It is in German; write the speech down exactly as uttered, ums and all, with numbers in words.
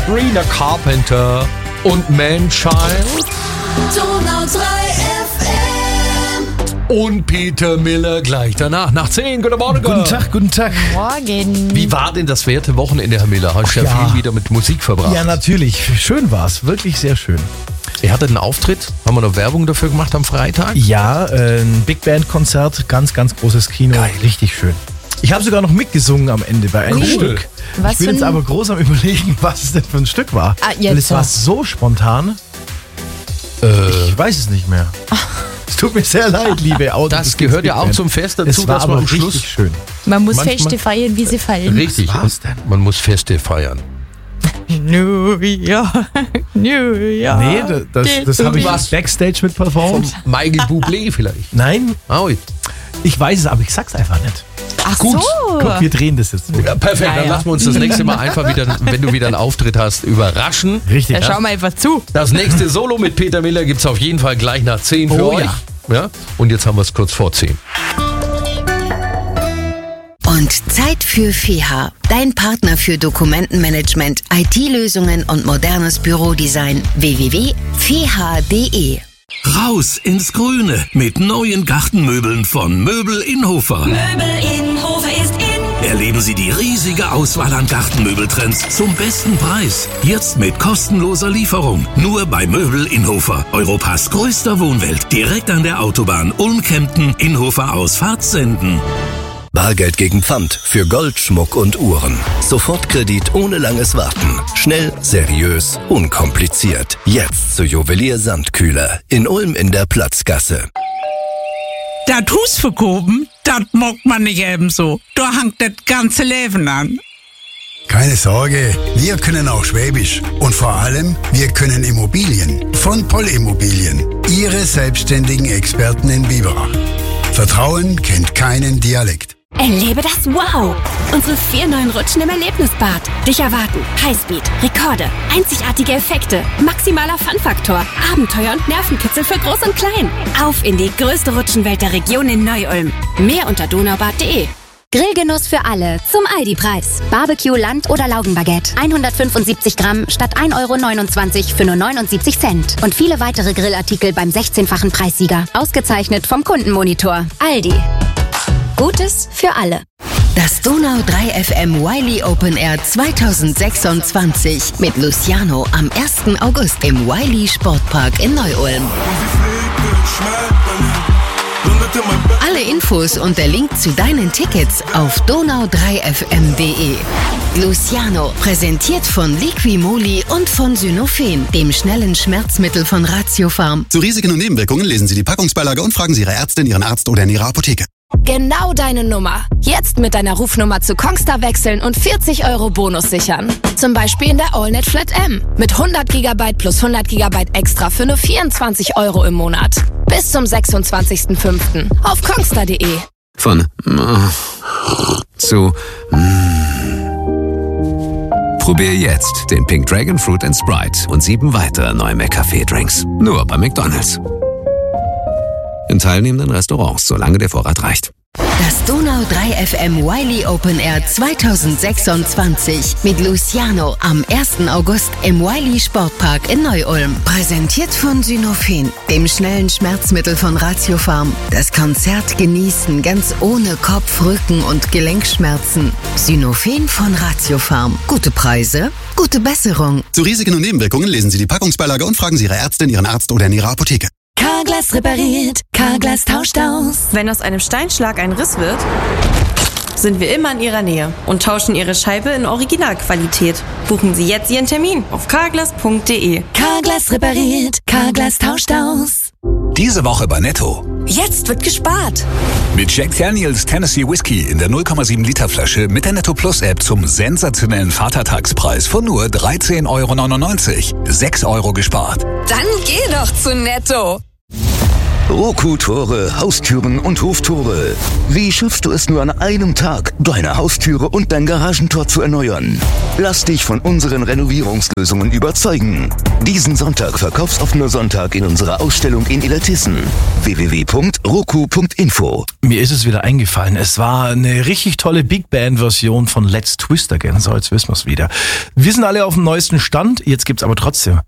Sabrina Carpenter und Manchild. Donau drei F M. Und Peter Miller gleich danach, nach zehn. Guten Morgen. Guten Tag, guten Tag. Morgen. Wie war denn das werte Wochenende, Herr Miller? Hast du ja, ja viel wieder mit Musik verbracht? Ja, natürlich. Schön war's. Wirklich sehr schön. Ihr hattet einen Auftritt. Haben wir noch Werbung dafür gemacht am Freitag? Ja, äh, ein Big Band Konzert. Ganz, ganz großes Kino. Geil. Richtig schön. Ich habe sogar noch mitgesungen am Ende bei einem Cool. Stück. Was ich bin für jetzt ein- aber groß am Überlegen, was es denn für ein Stück war. Ah, jetzt Weil es war so. so spontan. Äh, Ich weiß es nicht mehr. Es tut mir sehr leid, liebe Autos. das gehört ja auch zum Fest dazu, Es war dass aber man am richtig Schluss... schön. Man muss Manchmal- Feste feiern, wie sie fallen. Richtig. Was war's denn? Man muss Feste feiern. New York, New York. Nee, das, das, das habe ich Was? Backstage mit performt. Michael Bublé vielleicht. Nein, Oh, ich weiß es, aber ich sag's einfach nicht. Ach Gut. so. Guck, wir drehen das jetzt. ja, perfekt, Ja, dann ja. lassen wir uns das nächste Mal einfach wieder, wenn du wieder einen Auftritt hast, überraschen. Richtig. Da schauen wir einfach zu. Das nächste Solo mit Peter Miller gibt es auf jeden Fall gleich nach zehn für Oh, euch. ja. Ja? Und jetzt haben wir es kurz vor zehn. Und Zeit für F E H, dein Partner für Dokumentenmanagement, I T-Lösungen und modernes Bürodesign. w w w punkt f e h punkt d e. Raus ins Grüne mit neuen Gartenmöbeln von Möbel Inhofer. Möbel in Hofe ist in. Erleben Sie die riesige Auswahl an Gartenmöbeltrends zum besten Preis. Jetzt mit kostenloser Lieferung. Nur bei Möbel Inhofer. Europas größter Wohnwelt. Direkt an der Autobahn Ulm-Kempten, Inhofer Ausfahrt Senden. Bargeld gegen Pfand für Gold, Schmuck und Uhren. Sofortkredit ohne langes Warten. Schnell, seriös, unkompliziert. Jetzt zu Juwelier Sandkühler in Ulm in der Platzgasse. Das Haus verkaufen, das mag man nicht ebenso. Da hängt das ganze Leben an. Keine Sorge, wir können auch Schwäbisch. Und vor allem, wir können Immobilien. Von Poll Immobilien. Ihre selbstständigen Experten in Biberach. Vertrauen kennt keinen Dialekt. Erlebe das Wow! Unsere vier neuen Rutschen im Erlebnisbad. Dich erwarten Highspeed, Rekorde, einzigartige Effekte, maximaler Fun-Faktor, Abenteuer und Nervenkitzel für Groß und Klein. Auf in die größte Rutschenwelt der Region in Neu-Ulm. Mehr unter donaubad punkt de. Grillgenuss für alle zum Aldi-Preis. Barbecue, Land- oder Laugenbaguette. hundertfünfundsiebzig Gramm statt ein Euro neunundzwanzig für nur neunundsiebzig Cent. Und viele weitere Grillartikel beim sechzehnfachen Preissieger. Ausgezeichnet vom Kundenmonitor. Aldi. Gutes für alle. Das Donau drei F M Wiley Open Air zweitausendsechsundzwanzig mit Luciano am ersten August im Wiley Sportpark in Neu-Ulm. Alle Infos und der Link zu deinen Tickets auf donau drei f m punkt d e. Luciano, präsentiert von Liquimoli und von Synophen, dem schnellen Schmerzmittel von Ratiofarm. Zu Risiken und Nebenwirkungen lesen Sie die Packungsbeilage und fragen Sie Ihre Ärztin, Ihren Arzt oder in Ihrer Apotheke. Genau deine Nummer. Jetzt mit deiner Rufnummer zu Kongstar wechseln und vierzig Euro Bonus sichern. Zum Beispiel in der AllNet Flat M. Mit hundert Gigabyte plus hundert Gigabyte extra für nur vierundzwanzig Euro im Monat. Bis zum sechsundzwanzigsten fünften auf kongstar punkt de. Von mm, zu mm. Probier jetzt den Pink Dragon Fruit and Sprite und sieben weitere neue McCafé-Drinks. Nur bei McDonald's. In teilnehmenden Restaurants, solange der Vorrat reicht. Das Donau drei F M Wiley Open Air zweitausendsechsundzwanzig mit Luciano am ersten August im Wiley Sportpark in Neu-Ulm. Präsentiert von Synophen, dem schnellen Schmerzmittel von Ratiofarm. Das Konzert genießen ganz ohne Kopf-, Rücken- und Gelenkschmerzen. Synophen von Ratiofarm. Gute Preise, gute Besserung. Zu Risiken und Nebenwirkungen lesen Sie die Packungsbeilage und fragen Sie Ihre Ärztin, Ihren Arzt oder in Ihrer Apotheke. Carglass repariert, Carglass tauscht aus. Wenn aus einem Steinschlag ein Riss wird, sind wir immer in Ihrer Nähe und tauschen Ihre Scheibe in Originalqualität. Buchen Sie jetzt Ihren Termin auf carglass punkt de. Carglass repariert, Carglass tauscht aus. Diese Woche bei Netto. Jetzt wird gespart. Mit Jack Daniels Tennessee Whiskey in der null Komma sieben Liter Flasche mit der Netto Plus App zum sensationellen Vatertagspreis von nur dreizehn Euro neunundneunzig. sechs Euro gespart. Dann geh doch zu Netto. Roku-Tore, Haustüren und Hoftore. Wie schaffst du es nur an einem Tag, deine Haustüre und dein Garagentor zu erneuern? Lass dich von unseren Renovierungslösungen überzeugen. Diesen Sonntag verkaufsoffener Sonntag in unserer Ausstellung in Illertissen. w w w punkt roku punkt info. Mir ist es wieder eingefallen. Es war eine richtig tolle Big Band-Version von Let's Twist Again. So, jetzt wissen wir es wieder. Wir sind alle auf dem neuesten Stand. Jetzt gibt's aber trotzdem